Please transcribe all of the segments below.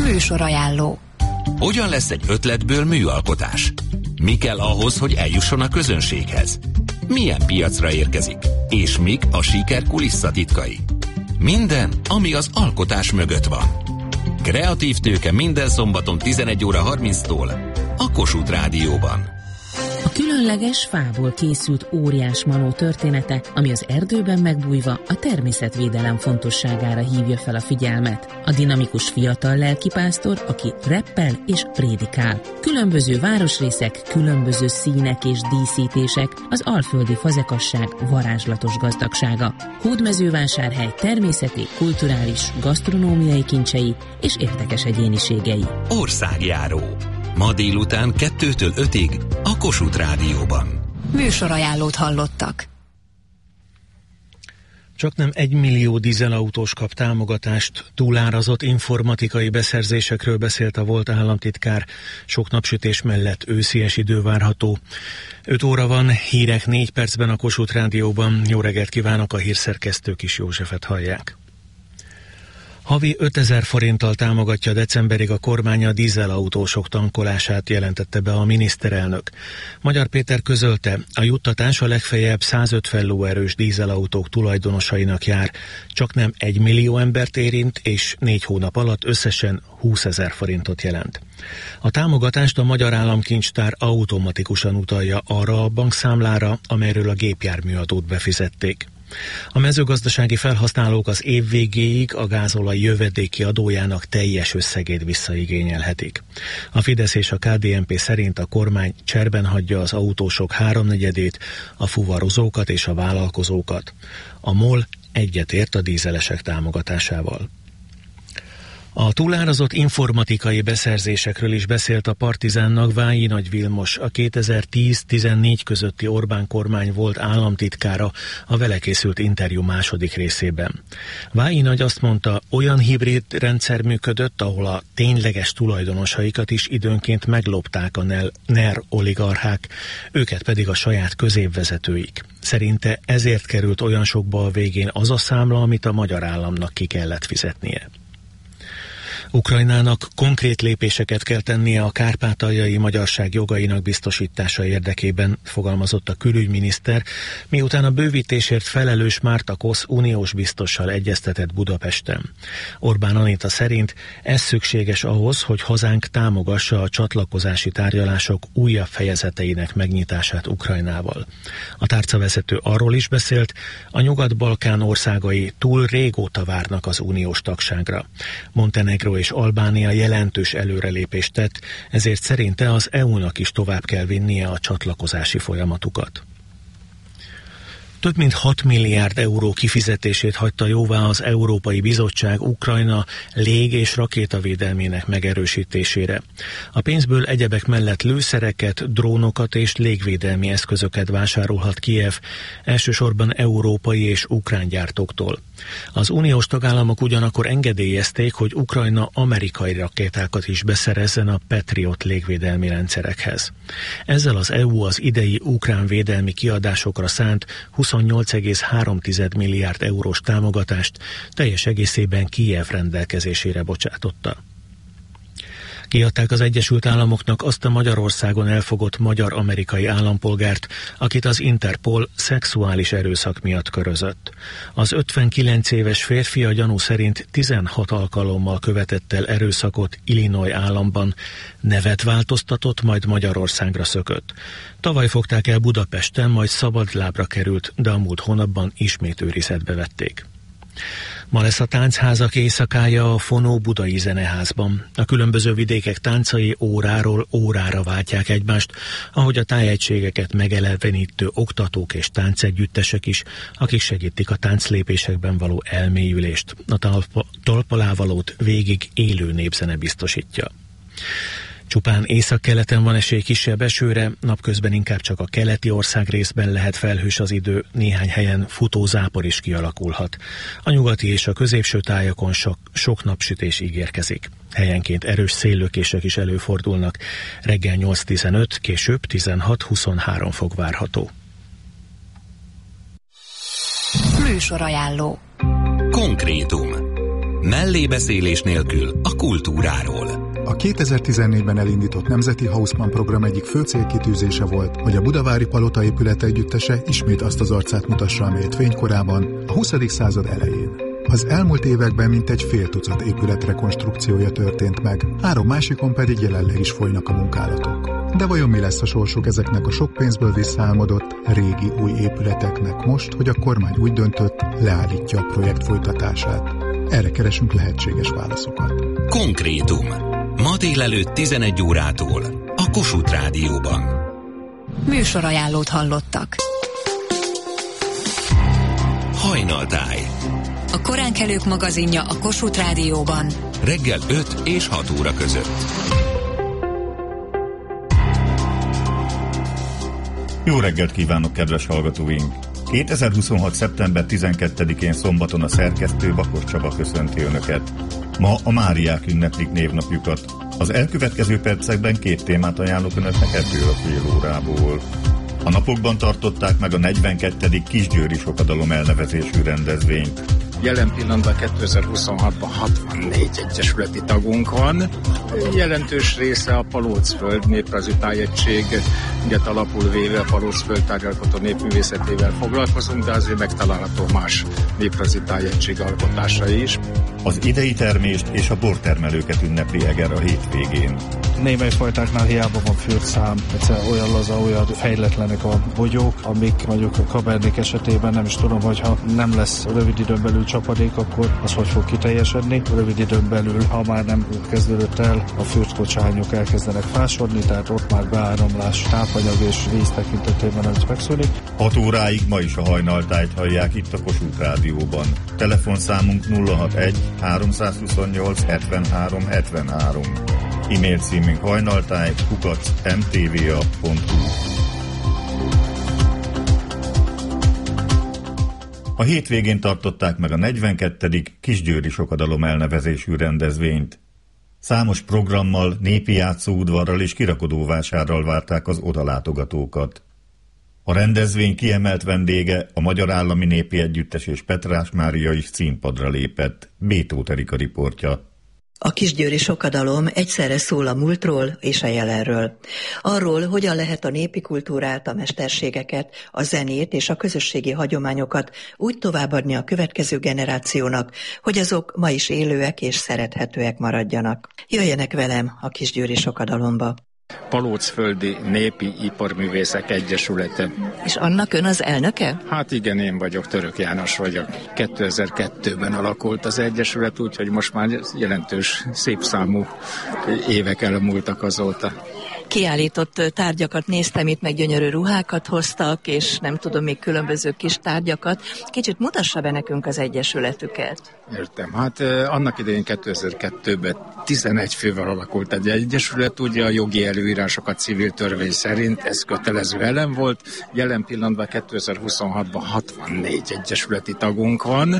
Műsorajánló. Hogyan lesz egy ötletből műalkotás? Mi kell ahhoz, hogy eljusson a közönséghez? Milyen piacra érkezik? És mik a siker kulisszatitkai? Minden, ami az alkotás mögött van. Kreatív tőke minden szombaton 11 óra 30-tól a Kossuth Rádióban. A különleges fából készült óriás manó története, ami az erdőben megbújva a természetvédelem fontosságára hívja fel a figyelmet. A dinamikus fiatal lelkipásztor, aki reppel és prédikál. Különböző városrészek, különböző színek és díszítések, az alföldi fazekasság varázslatos gazdagsága. Hódmezővásárhely természeti, kulturális, gasztronómiai kincsei és érdekes egyéniségei. Országjáró. Ma délután 2-től 5-ig a Kossuth Rádióban. Műsorajánlót hallottak. Csaknem 1 millió dízelautós kap támogatást, túlárazott informatikai beszerzésekről beszélt a volt államtitkár, sok napsütés mellett őszies idő várható. 5 óra van, hírek 4 percben a Kossuth Rádióban. Jó reggelt kívánok, a hírszerkesztő Kis Józsefet hallják. Havi 5000 forinttal támogatja decemberig a kormány a dízelautósok tankolását, jelentette be a miniszterelnök. Magyar Péter közölte, a juttatás a legfeljebb 150 lóerős dízelautók tulajdonosainak jár, csaknem 1 millió embert érint, és 4 hónap alatt összesen 20 000 forintot jelent. A támogatást a Magyar Államkincstár automatikusan utalja arra a bankszámlára, amelyről a gépjárműadót befizették. A mezőgazdasági felhasználók az év végéig a gázolaj jövedéki adójának teljes összegét visszaigényelhetik. A Fidesz és a KDNP szerint a kormány cserben hagyja az autósok 3/4, a fuvarozókat és a vállalkozókat. A MOL egyetért a dízelesek támogatásával. A túlárazott informatikai beszerzésekről is beszélt a Partizánnak Vályi Nagy Vilmos, a 2010-14 közötti Orbán kormány volt államtitkára, a vele készült interjú második részében. Vályi Nagy azt mondta, olyan hibrid rendszer működött, ahol a tényleges tulajdonosaikat is időnként meglopták a NER oligarchák, őket pedig a saját középvezetőik. Szerinte ezért került olyan sokba a végén az a számla, amit a magyar államnak ki kellett fizetnie. Ukrajnának konkrét lépéseket kell tennie a kárpátaljai magyarság jogainak biztosítása érdekében, fogalmazott a külügyminiszter, miután a bővítésért felelős Márta Kosz uniós biztossal egyeztetett Budapesten. Orbán Anita szerint ez szükséges ahhoz, hogy hazánk támogassa a csatlakozási tárgyalások újabb fejezeteinek megnyitását Ukrajnával. A tárcavezető arról is beszélt, a Nyugat-Balkán országai túl régóta várnak az uniós tagságra. Montenegró és Albánia jelentős előrelépést tett, ezért szerinte az EU-nak is tovább kell vinnie a csatlakozási folyamatukat. Több mint 6 milliárd euró kifizetését hagyta jóvá az Európai Bizottság Ukrajna lég- és rakétavédelmének megerősítésére. A pénzből egyebek mellett lőszereket, drónokat és légvédelmi eszközöket vásárolhat Kijev, elsősorban európai és ukrán gyártóktól. Az uniós tagállamok ugyanakkor engedélyezték, hogy Ukrajna amerikai rakétákat is beszerezzen a Patriot légvédelmi rendszerekhez. Ezzel az EU az idei ukrán védelmi kiadásokra szánt 28,3 milliárd eurós támogatást teljes egészében Kijev rendelkezésére bocsátotta. Kiadták az Egyesült Államoknak azt a Magyarországon elfogott magyar-amerikai állampolgárt, akit az Interpol szexuális erőszak miatt körözött. Az 59 éves férfi a gyanú szerint 16 alkalommal követett el erőszakot Illinois államban, nevet változtatott, majd Magyarországra szökött. Tavaly fogták el Budapesten, majd szabadlábra került, de a múlt hónapban ismét őrizetbe vették. Ma lesz a táncházak éjszakája a Fonó Budai Zeneházban. A különböző vidékek táncai óráról órára váltják egymást, ahogy a tájegységeket megelevenítő oktatók és táncegyüttesek is, akik segítik a tánclépésekben való elmélyülést. A talpalávalót végig élő népzene biztosítja. Csupán északkeleten van esély kisebb esőre, napközben inkább csak a keleti országrészben lehet felhős az idő, néhány helyen futózápor is kialakulhat. A nyugati és a középső tájakon sok napsütés ígérkezik. Helyenként erős széllökések is előfordulnak. Reggel 8-15, később 16-23 fok várható. Műsorajánló. Konkrétum. Mellébeszélés nélkül a kultúráról. A 2014-ben elindított Nemzeti Haussmann program egyik fő célkitűzése volt, hogy a Budavári Palota épület együttese ismét azt az arcát mutassa, amelyet fénykorában, a 20. század elején. Az elmúlt években mintegy fél tucat épület rekonstrukciója történt meg, 3 másikon pedig jelenleg is folynak a munkálatok. De vajon mi lesz a sorsuk ezeknek a sok pénzből visszaálmodott, régi új épületeknek most, hogy a kormány úgy döntött, leállítja a projekt folytatását? Erre keresünk lehetséges válaszokat. Konkrétum. Ma délelőtt 11 órától a Kossuth Rádióban. Műsorajánlót hallottak. Hajnaltáj. A koránkelők magazinja a Kossuth Rádióban. Reggel 5 és 6 óra között. Jó reggelt kívánok, kedves hallgatóink! 2026. szeptember 12-én szombaton a szerkesztő Bakos Csaba köszönti Önöket. Ma a Máriák ünneplik névnapjukat. Az elkövetkező percekben 2 témát ajánlok Önöknek ebből a fél órából. A napokban tartották meg a 42. Kisgyőri Sokadalom elnevezésű rendezvényt. Jelen pillanatban 2026-ban 64 egyesületi tagunk van. Jelentős része a Palócföld néprajzi tájegységet alapul véve a Palócföld tárgyalkotó népművészetével foglalkozunk, de azért megtalálható más néprajzi tájegység alkotásai is. Az idei termést és a bortermelőket ünnepli Eger a hétvégén. Némely fajtáknál hiába van fürtszám, egyszerűen olyan laza, olyan fejletlenek a bogyók, amik mondjuk a Cabernet esetében nem is tudom, hogyha nem lesz rövid időn belül csapadék, akkor az hogy fog kiteljesedni. Rövid időn belül, ha már nem kezdődött el, a fürtkocsányok elkezdenek fásodni, tehát ott már beáramlás, tápanyag és víz tekintetében ez megszűnik. 6 óráig ma is a hajnaltájt hallják itt a Kossuth Rádióban. Telefonszámunk 061 328 73 73. E-mail címünk hajnaltáj@mtva.hu. A hétvégén tartották meg a 42. Kisgyőri Sokadalom elnevezésű rendezvényt. Számos programmal, népi játszóudvarral és kirakodóvásárral várták az odalátogatókat. A rendezvény kiemelt vendége, a Magyar Állami Népi Együttes és Petrás Mária is színpadra lépett. Bétót Erika riportja. A Kisgyőri Sokadalom egyszerre szól a múltról és a jelenről. Arról, hogyan lehet a népi kultúrát, a mesterségeket, a zenét és a közösségi hagyományokat úgy továbbadni a következő generációnak, hogy azok ma is élőek és szerethetőek maradjanak. Jöjjenek velem a Kisgyőri Sokadalomba. Palócföldi Népi Iparművészek Egyesülete. És annak ön az elnöke? Hát igen, én vagyok, Török János vagyok. 2002-ben alakult az egyesület, úgyhogy most már jelentős, szép számú évek elmúltak azóta. Kiállított tárgyakat néztem itt, meg gyönyörű ruhákat hoztak, és nem tudom, még különböző kis tárgyakat. Kicsit mutassa be nekünk az egyesületüket. Értem. Hát annak idején 2002-ben 11 fővel alakult egy egyesület, ugye a jogi előírásokat civil törvény szerint ez kötelező elem volt. Jelen pillanatban 2026-ban 64 egyesületi tagunk van.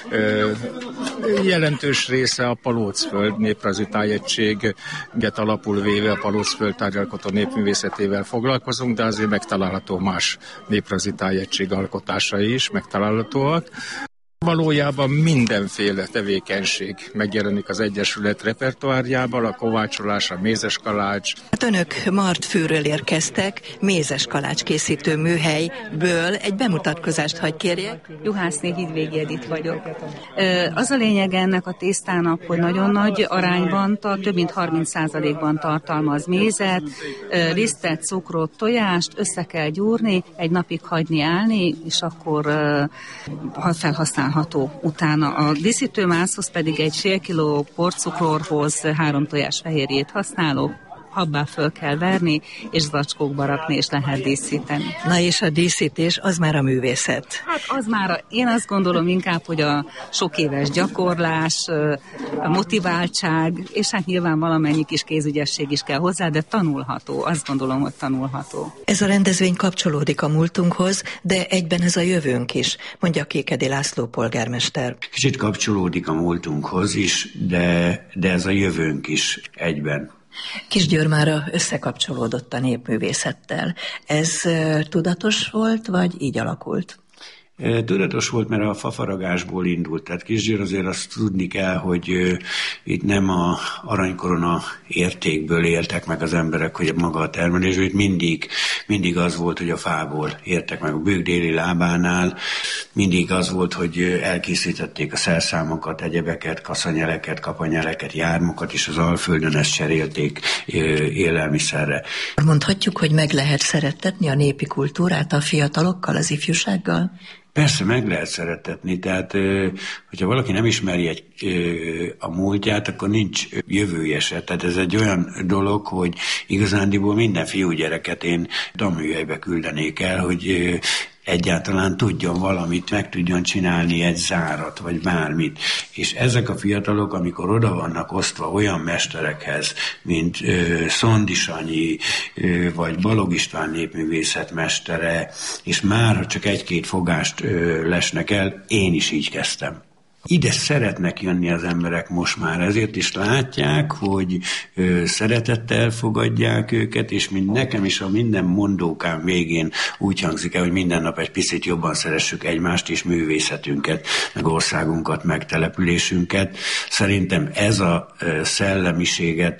Jelentős része a Palócföld néprajzi tájegységet alapul véve a Palócföld tárgyalkotó népművészetével foglalkozunk, de azért megtalálható más néprajzi tájegység alkotásai is megtalálhatóak. Valójában mindenféle tevékenység megjelenik az egyesület repertoárjában, a kovácsolás, a mézeskalács. Hát önök Martfűről érkeztek, mézeskalács készítő műhelyből. Egy bemutatkozást hagy kérjek. Juhászné Hidvégi Edith vagyok. Az a lényeg ennek a tésztának, hogy nagyon nagy arányban, több mint 30%-ban tartalmaz mézet, lisztet, cukrot, tojást, össze kell gyúrni, egy napig hagyni állni, és akkor felhasználható utána. A díszítőmászhoz pedig egy fél kiló porcukrorhoz 3 tojás fehérjét használok, habbá föl kell verni, és zacskókba rakni, és lehet díszíteni. Na és a díszítés, az már a művészet? Hát az már, én azt gondolom inkább, hogy a sok éves gyakorlás, a motiváltság, és hát nyilván valamennyi kis kézügyesség is kell hozzá, de tanulható, azt gondolom, hogy tanulható. Ez a rendezvény kapcsolódik a múltunkhoz, de egyben ez a jövőnk is, mondja Kékedi László polgármester. Kicsit kapcsolódik a múltunkhoz is, de ez a jövőnk is egyben. Kisgyőr mára összekapcsolódott a népművészettel. Ez tudatos volt, vagy így alakult? Tudatos volt, mert a fafaragásból indult. Tehát Kisgyőr azért azt tudni kell, hogy itt nem a aranykorona értékből éltek meg az emberek, hogy maga a termelés, itt mindig az volt, hogy a fából értek meg. A Bők déli lábánál mindig az volt, hogy elkészítették a szerszámokat, egyebeket, kaszanyeleket, kapanyeleket, jármokat, és az Alföldön ezt cserélték élelmiszerre. Mondhatjuk, hogy meg lehet szerettetni a népi kultúrát a fiatalokkal, az ifjúsággal? Persze, meg lehet szeretetni, tehát hogyha valaki nem ismeri a múltját, akkor nincs jövője se. Tehát ez egy olyan dolog, hogy igazándiból minden fiúgyereket én tanműhelybe küldenék el, hogy egyáltalán tudjon valamit, meg tudjon csinálni egy zárat, vagy bármit. És ezek a fiatalok, amikor oda vannak osztva olyan mesterekhez, mint Szondi Sanyi, vagy Balog István népművészetmestere, és már, ha csak egy-két fogást lesnek el, én is így kezdtem. Ide szeretnek jönni az emberek most már, ezért is látják, hogy szeretettel fogadják őket, és nekem is a minden mondókám végén úgy hangzik el, hogy minden nap egy picit jobban szeressük egymást és művészetünket, meg országunkat, meg településünket. Szerintem ez a szellemiséget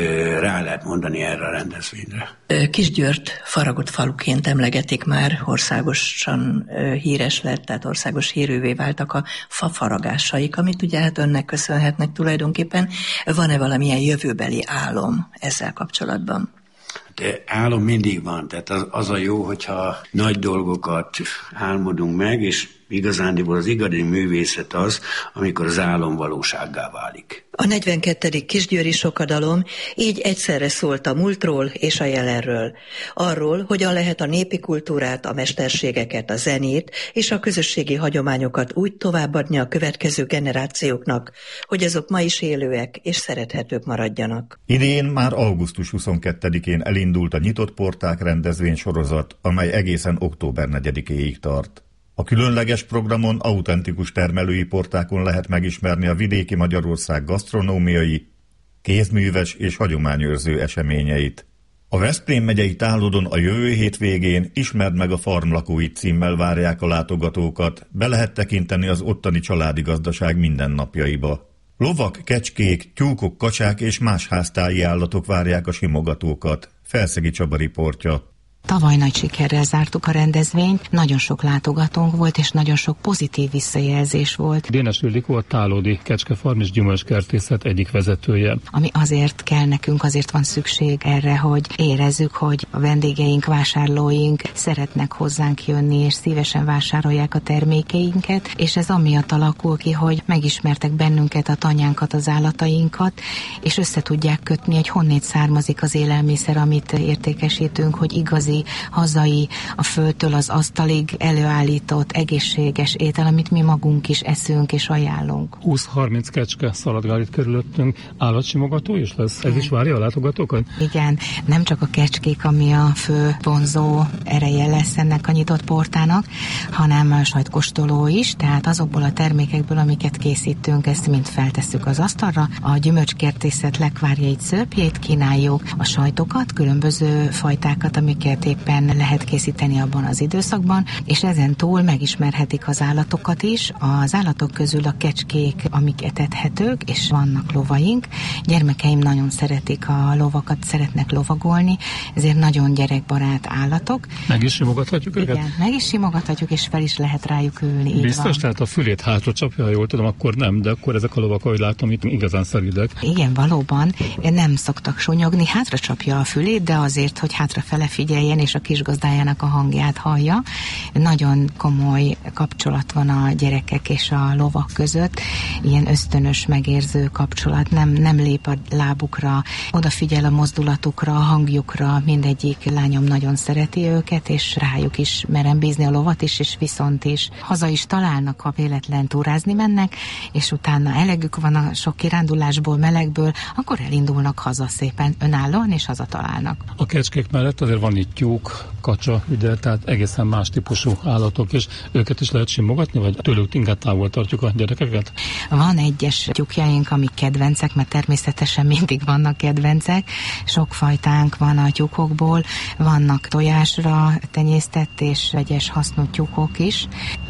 rá lehet mondani erre a rendezvényre. Kisgyőrt faragott faluként emlegetik már, országosan híres lett, tehát országos hírűvé váltak a fafaragásaik, amit ugye hát önnek köszönhetnek tulajdonképpen. Van-e valamilyen jövőbeli álom ezzel kapcsolatban? De álom mindig van, tehát az a jó, hogyha nagy dolgokat álmodunk meg, és igazándiból az igazi művészet az, amikor az álom valósággá válik. A 42. Kisgyőri Sokadalom így egyszerre szólt a múltról és a jelenről. Arról, hogyan lehet a népi kultúrát, a mesterségeket, a zenét és a közösségi hagyományokat úgy továbbadni a következő generációknak, hogy azok ma is élőek és szerethetők maradjanak. Idén már augusztus 22-én elindult a Nyitott Porták rendezvénysorozat, amely egészen október 4-éig tart. A különleges programon autentikus termelői portákon lehet megismerni a vidéki Magyarország gasztronómiai, kézműves és hagyományőrző eseményeit. A Veszprém megyei Tálodon a jövő hétvégén Ismerd meg a farm lakóit címmel várják a látogatókat, be lehet tekinteni az ottani családi gazdaság mindennapjaiba. Lovak, kecskék, tyúkok, kacsák és más háztáji állatok várják a simogatókat. Felszegi Csaba riportja. Tavaly nagy sikerrel zártuk a rendezvényt, nagyon sok látogatónk volt, és nagyon sok pozitív visszajelzés volt. Dénes Ildikó a Tálodi Kecskefarm és Gyümölcskertészet egyik vezetője. Ami azért kell nekünk, azért van szükség erre, hogy érezzük, hogy a vendégeink, vásárlóink szeretnek hozzánk jönni, és szívesen vásárolják a termékeinket, és ez amiatt alakul ki, hogy megismertek bennünket, a tanyánkat, az állatainkat, és össze tudják kötni, hogy honnét származik az élelmiszer, amit értékesítünk, hogy igazi, hazai, a földtől az asztalig előállított egészséges étel, amit mi magunk is eszünk és ajánlunk. 20-30 kecske szaladgál itt körülöttünk, állatsimogató is lesz? Ez is várja a látogatókat? Igen, nem csak a kecskék, ami a fő vonzó ereje lesz ennek a nyitott portának, hanem a sajtkóstoló is, tehát azokból a termékekből, amiket készítünk, ezt mind feltesszük az asztalra. A gyümölcskertészet lekvárjait, szőrpjét kínáljuk, a sajtokat, különböző fajtákat, amiket éppen lehet készíteni abban az időszakban, és ezen túl megismerhetik az állatokat is. Az állatok közül a kecskék, amik etethetők, és vannak lovaink. Gyermekeim nagyon szeretik a lovakat, szeretnek lovagolni, ezért nagyon gyerekbarát állatok. Meg is simogathatjuk őket? Igen, meg is simogathatjuk, és fel is lehet rájuk ülni. Biztos, tehát a fülét hátra csapja, ha jól tudom, akkor nem, de akkor ezek a lovak, ahogy látom, itt igazán szelídek. Igen, valóban nem szoktak sonyogni, hátra csapja a fülét, de azért, hogy hátrafele figyeljen, és a kisgazdájának a hangját hallja. Nagyon komoly kapcsolat van a gyerekek és a lovak között, ilyen ösztönös, megérző kapcsolat, nem lép a lábukra, odafigyel a mozdulatukra, a hangjukra, mindegyik lányom nagyon szereti őket, és rájuk is merem bízni a lovat is, és viszont is haza is találnak, ha véletlen túrázni mennek, és utána elegük van a sok kirándulásból, melegből, akkor elindulnak haza szépen önállóan, és hazatalálnak. A kecskék mellett azért van itt tyúk, kacsa, ugye, tehát egészen más típusú állatok, és őket is lehet simogatni, vagy tőlük inkább távol tartjuk a gyerekeket? Van egyes tyúkjaink, amik kedvencek, mert természetesen mindig vannak kedvencek. Sok fajtánk van a tyúkokból, vannak tojásra tenyésztett és vegyes hasznú tyúkok is.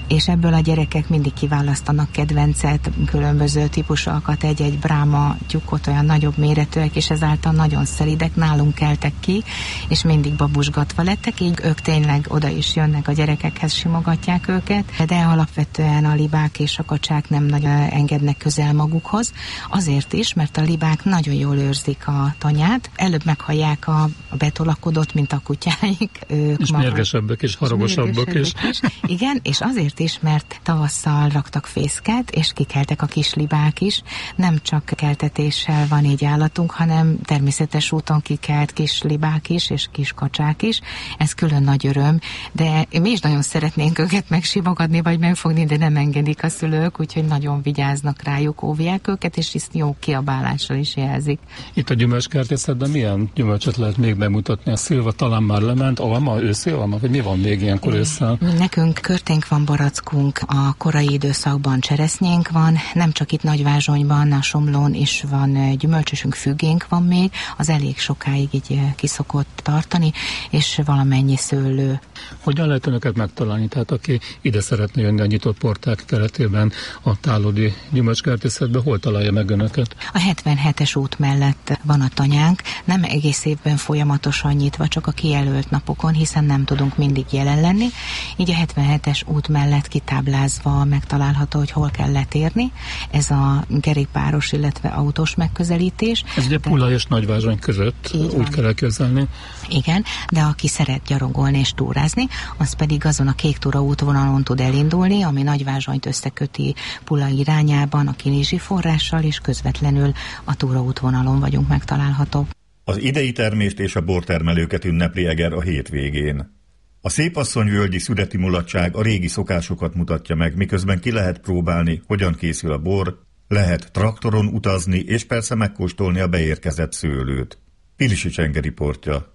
és ebből a gyerekek mindig kiválasztanak kedvencet, különböző típusokat, egy-egy bráma tyúkot, olyan nagyobb méretűek, és ezáltal nagyon szelidek, nálunk keltek ki, és mindig babusgatva lettek, így ők tényleg oda is jönnek a gyerekekhez, simogatják őket, de alapvetően a libák és a kacsák nem nagyon engednek közel magukhoz, azért is, mert a libák nagyon jól őrzik a tanyát, előbb meghallják a betolakodót, mint a kutyáik. Ők és mérgesebbek és haragosabbak is. Igen, és azért is, mert tavasszal raktak fészket, és kikeltek a kis libák is. Nem csak keltetéssel van így állatunk, hanem természetes úton kikelt kis libák is, és kis kacsák is. Ez külön nagy öröm, de mi is nagyon szeretnénk őket megsimogatni, vagy megfogni, de nem engedik a szülők, úgyhogy nagyon vigyáznak rájuk, óvják őket, és ezt jó kiabálással is jelzik. Itt a gyümölcskertészetben milyen gyümölcsöt lehet még bemutatni? A szilva talán már lement, alma, őszi alma, vagy mi van még ilyenkor ősszel? Nekünk körténk van, barackunk, a korai időszakban cseresznyénk van, nem csak itt Nagyvázsonyban, a Somlón is van gyümölcsösünk, függénk van még, az elég sokáig így kiszokott tartani, és valamennyi szőlő. Hogyan lehet önöket megtalálni? Tehát aki ide szeretne jönni a nyitott porták keretében a Tálodi gyümölcskertészetbe, hol találja meg önöket? A 77-es út mellett van a tanyánk, nem egész évben folyamatosan nyitva, csak a kijelölt napokon, hiszen nem tudunk mindig jelen lenni. Így a 77-es út mellett kitáblázva megtalálható, hogy hol kell letérni. Ez a kerékpáros, illetve autós megközelítés. Ez ugye Pulla és Nagyvázsony között, úgy kell elképzelni. Igen, de aki szeret gyalogolni és túrázni, az pedig azon a Kék Túra útvonalon tud elindulni, ami Nagyvázsonyt összeköti Pulla irányában a Kinizsi forrással, és közvetlenül a Túra útvonalon vagyunk megtalálhatók. Az idei termést és a bortermelőket ünnepli Eger a hétvégén. A Szépasszonyvölgyi születi mulatság a régi szokásokat mutatja meg, miközben ki lehet próbálni, hogyan készül a bor, lehet traktoron utazni, és persze megkóstolni a beérkezett szőlőt. Pilisi Csenge riportja.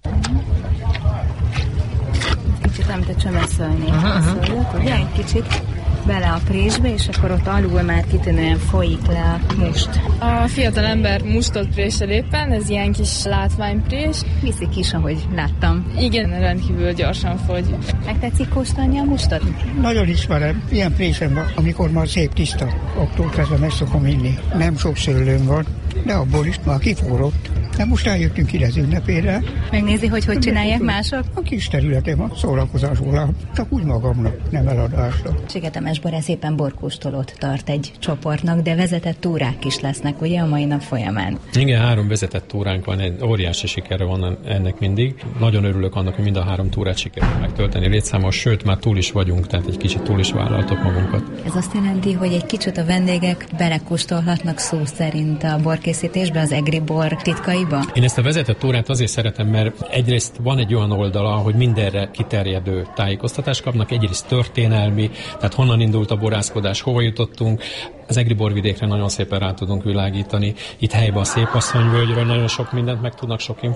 Kicsit nem te csömeszölni a szőlőt, ugye? Egy kicsit bele a présbe, és akkor ott alul már kitűnően folyik le a must. A fiatal ember mustot présel éppen, ez ilyen kis látványprés. Viszik is, ahogy láttam. Igen, rendkívül gyorsan fogy. Meg tetszik kóstolni a mustot? Nagyon ismerem, ilyen présem van, amikor már szép tiszta, attól kezdve meg szokom inni. Nem sok szőlőm van, de abból is már kiforrott. De most eljöttünk ide az ünnepére. Megnézi, hogy csinálják mások? A kis területem a szórakozásból, csak úgy magamnak, nem eladásra. Sigetemes Bor szépen borkóstolót tart egy csoportnak, de vezetett túrák is lesznek, ugye, a mai nap folyamán? Igen, 3 vezetett túránk van, egy óriási sikere van ennek mindig. Nagyon örülök annak, hogy mind a 3 túrát sikerül megtölteni létszámos, sőt, már túl is vagyunk, tehát egy kicsit túl is vállaltok magunkat. Ez azt jelenti, hogy egy kicsit a vendégek belekóstolhatnak szó szerint a borkészítésbe, az egri bor titkaiba? Én ezt a vezetett túrát azért szeretem, mert egyrészt van egy olyan oldala, hogy mindenre kiterjedő tájékoztatást kapnak, egyrészt történelmi, tehát honnan indult a borászkodás, hova jutottunk. Az egri borvidékre nagyon szépen rá tudunk világítani. Itt helyben a Szépasszonyvölgyről nagyon sok mindent meg tudnak, sok